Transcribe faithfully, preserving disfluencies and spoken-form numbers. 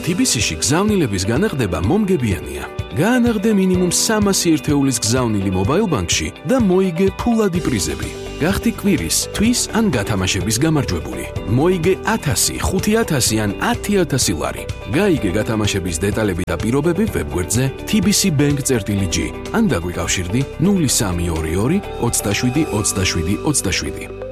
თბილისში გზავნილების განახდება მომგებიანია. გაანაღდე მინიმუმ სამასი ერთეულის გზავნილი მობაილ ბანკში და მოიგე ფულადი პრიზები. გახდი კვირის, თვის ან გათამაშების გამარჯვებული. მოიგე ათასი, ხუთი ათასი ან ათი ათასი ლარი. გაიგე გათამაშების დეტალები და პირობები ვებგვერდზე tbcbank.gr ან დაგვიკავშირდი ნული სამი ორი ორი ოცდაშვიდი ოცდაშვიდი ოცდაშვიდი.